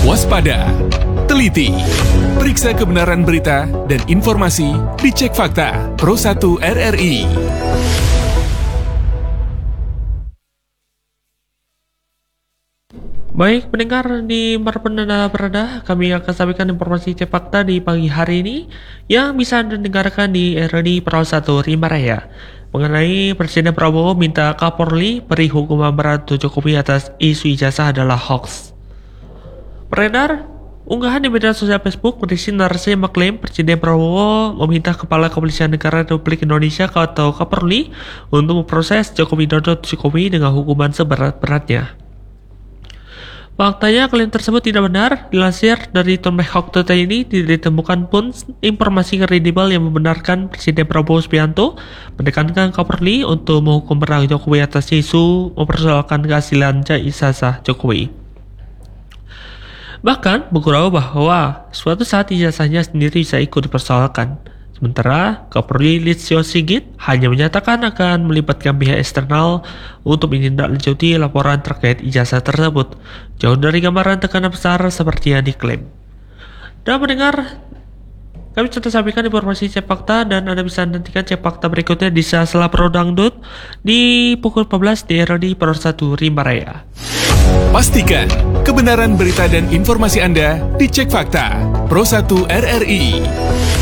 Waspada, teliti, periksa kebenaran berita dan informasi di Cek Fakta Pro 1 RRI. Baik, pendengar di Marpenada Berada, kami akan sampaikan informasi Cek Fakta di pagi hari ini yang bisa Anda dengarkan di RRI Pro 1 Rimaraya. Mengenai Presiden Prabowo minta Kapolri beri hukuman berat untuk Jokowi atas isu ijazah adalah hoax. Beredar unggahan di media sosial Facebook berisi narasi yang mengklaim Presiden Prabowo meminta Kepala Kepolisian Negara Republik Indonesia atau Kapolri untuk memproses Joko Widodo Jokowi dengan hukuman seberat-beratnya. Faktanya klaim tersebut tidak benar. Dilansir dari Tomahawk ini, tidak ditemukan pun informasi kredibel yang membenarkan Presiden Prabowo Subianto menekankan Kapolri untuk menghukum berat Jokowi atas isu mempersoalkan kehasilan ijazah Jokowi. Bahkan bergurau bahwa suatu saat ijazahnya sendiri bisa ikut dipersoalkan. Sementara Kapolri Listio Sigit hanya menyatakan akan melibatkan pihak eksternal untuk menindaklanjuti laporan terkait ijazah tersebut, jauh dari gambaran tekanan besar seperti yang diklaim. Dan mendengar, kami sudah sampaikan informasi Cek Fakta dan Anda bisa nantikan Cek Fakta berikutnya di sela Pro Dangdut di pukul 14 di RRI Pro 1 Rimaraya. Pastikan kebenaran berita dan informasi Anda di Cek Fakta Pro 1 RRI.